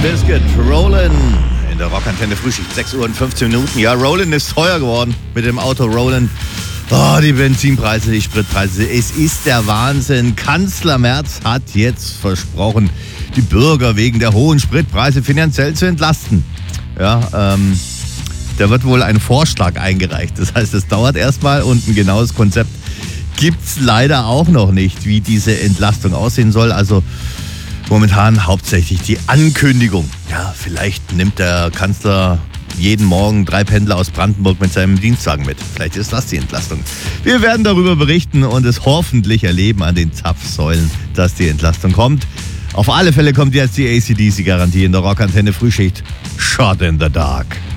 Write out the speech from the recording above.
Biscuit, Rollin in der Rockantenne Frühschicht, 6 Uhr und 15 Minuten. Ja, Rollin ist teuer geworden mit dem Auto Rollin. Oh, die Benzinpreise, die Spritpreise, es ist der Wahnsinn. Kanzler Merz hat jetzt versprochen, die Bürger wegen der hohen Spritpreise finanziell zu entlasten. Ja, da wird wohl ein Vorschlag eingereicht. Das heißt, es dauert erstmal und ein genaues Konzept gibt's leider auch noch nicht, wie diese Entlastung aussehen soll. Also momentan hauptsächlich die Ankündigung. Ja, vielleicht nimmt der Kanzler jeden Morgen 3 Pendler aus Brandenburg mit seinem Dienstwagen mit. Vielleicht ist das die Entlastung. Wir werden darüber berichten und es hoffentlich erleben an den Zapfsäulen, dass die Entlastung kommt. Auf alle Fälle kommt jetzt die AC/DC-Garantie in der Rockantenne Frühschicht. Shot in the Dark.